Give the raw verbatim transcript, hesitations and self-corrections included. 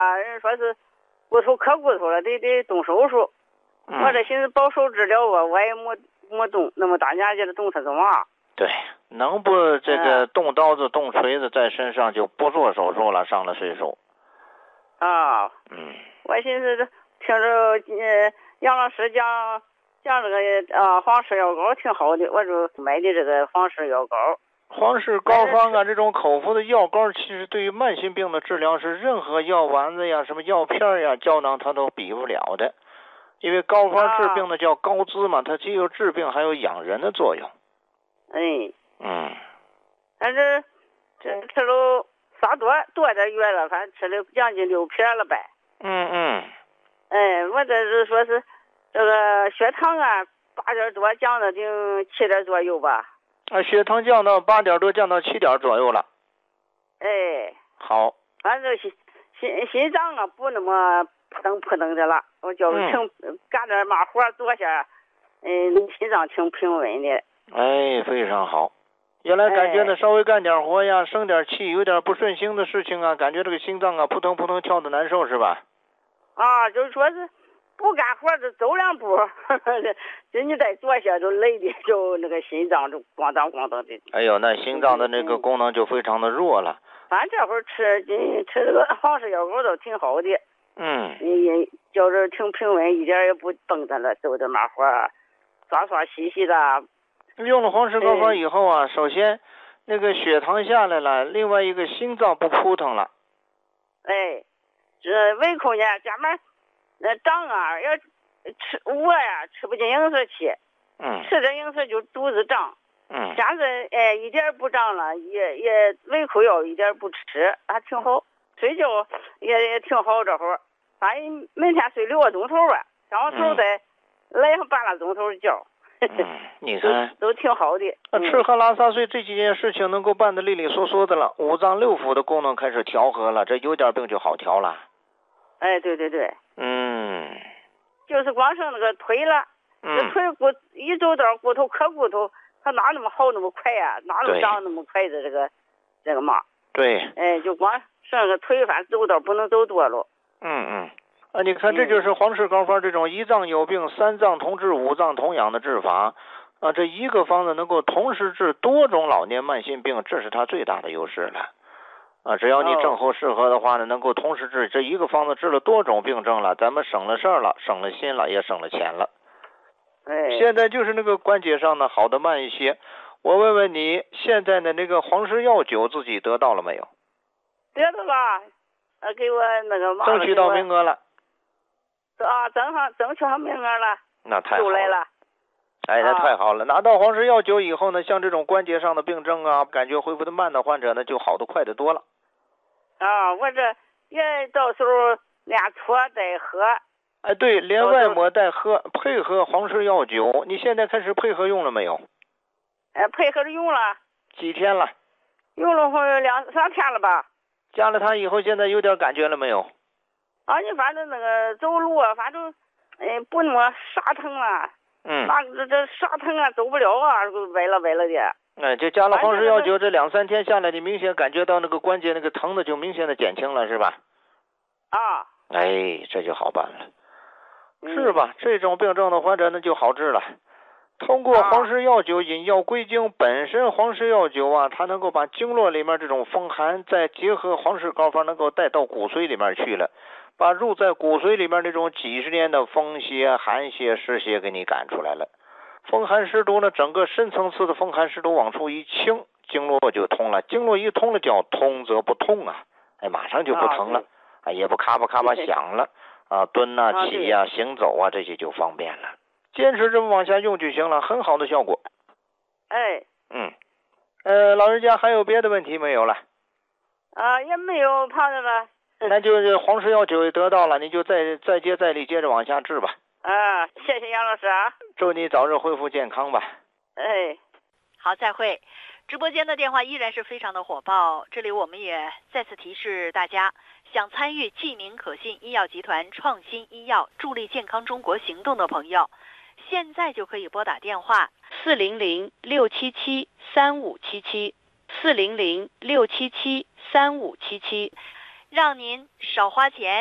啊，人说是骨头磕骨头了，得得动手术。 嗯、 我这寻思保守治疗啊，我也没没动那么大年纪的动它干嘛？ 对，能不这个动刀子动锤子在身上就不做手术了，上了岁数。 啊， 嗯， 我寻思这听着呃杨老师讲讲这个啊黄氏药膏挺好的，我就买的这个黄氏药膏。 黄氏膏方啊，这种口服的药膏，其实对于慢性病的治疗是任何药丸子呀、什么药片呀、胶囊它都比不了的。因为膏方治病的叫膏滋嘛，它既有治病还有养人的作用。 哎， 嗯， 反正这吃了仨多多点月了，反正吃了将近六片了呗。 嗯嗯。 哎，我这是说是这个血糖啊，八点多降到顶七点左右吧。 啊，血糖降到八点多，降到七点左右了。 哎， 好。 反正心心心脏啊不那么扑腾扑腾的了，我叫挺、嗯、干点嘛活做下，嗯，心脏挺平稳的。 哎，非常好。原来感觉呢，稍微干点活呀，生点气，有点不顺心的事情啊，感觉这个心脏啊扑腾扑腾跳的难受是吧？ 啊，就是说是不干活就走两步，这你再坐下就累的，就那个心脏就咣当咣当的。 哎呦，那心脏的那个功能就非常的弱了。 反正这会儿吃吃这个黄氏药膏都挺好的。 嗯。 你觉着挺平稳，一点也不蹦跶了，走的嘛活刷刷洗洗的。 用了黄氏膏方以后啊，首先那个血糖下来了，另外一个心脏不扑腾了。 哎，这胃口呢，家们那胀啊，要吃我呀吃不进营食气， 嗯， 吃点营食就肚子胀， 嗯， 现在哎一点不胀了，也也胃口药一点不吃，还挺好，睡觉也也挺好，这会儿，反正每天睡六个钟头吧，上完头再来上半个钟头觉。 嗯，你看都, 都挺好的。 那、嗯、吃喝拉撒睡这几件事情能够办得利利索索的了，五脏六腑的功能开始调和了，这有点病就好调了。 哎，对对对。 嗯。 就是光剩那个腿了， 嗯、 这腿骨一走道骨头磕骨头，它哪那么好那么快呀、啊？哪能长那么快的这个这个嘛？ 对。 哎，就光剩个腿，反正走道不能走多了。 嗯嗯。啊，你看，这就是黄氏膏方这种一脏有病、三脏同治、五脏同养的治法啊！这一个方子能够同时治多种老年慢性病，这是它最大的优势了啊！只要你症候适合的话呢，能够同时治，这一个方子治了多种病症了，咱们省了事儿了，省了心了，也省了钱了。 哎， 现在就是那个关节上呢好的慢一些。我问问你，现在的那个黄氏药酒自己得到了没有？ 得到了，呃，给我那个争取到名额了。 啊，争上争取上名额了， 那太好了。 来了， 哎，那太好了！啊、拿到黄氏药酒以后呢，像这种关节上的病症啊，感觉恢复的慢的患者呢，就好的快的多了。 啊，我这也到时候连搓带喝。 哎，对，连外抹带喝，配合黄氏药酒，你现在开始配合用了没有？ 哎，配合着用了。几天了？ 用了会两三天了吧。 加了它以后，现在有点感觉了没有？ 啊，你反正那个走路啊，反正，哎，不那么沙疼了。 嗯。 那这这沙疼啊，走不了啊，歪了歪了的。 哎，就加了黄氏药酒，这两三天下来，你明显感觉到那个关节那个疼的就明显的减轻了，是吧？ 啊。 哎，这就好办了。嗯、是吧？这种病症的患者那就好治了。通过黄氏药酒引药归经，本身黄氏药酒啊，它能够把经络里面这种风寒，再结合黄氏膏方，能够带到骨髓里面去了。把入在骨髓里面那种几十年的风邪、寒邪、湿邪给你赶出来了。风寒湿毒呢，整个深层次的风寒湿毒往出一清，经络就通了。经络一通了，叫通则不痛啊，哎，马上就不疼了，啊，也不咔吧咔吧响了，啊，蹲啊、起呀、啊、行走啊，这些就方便了。坚持这么往下用就行了，很好的效果。 哎， 嗯，呃，老人家还有别的问题没有了？ 啊，也没有旁的了。 那就是黄氏药酒也得到了，你就再再接再厉，接着往下治吧。 啊，谢谢杨老师啊！ 祝你早日恢复健康吧。 哎， 好，再会。直播间的电话依然是非常的火爆，这里我们也再次提示大家，想参与济宁可信医药集团创新医药助力健康中国行动的朋友，现在就可以拨打电话四零零六七七三五七七四零零六七七三五七七。 让您少花钱。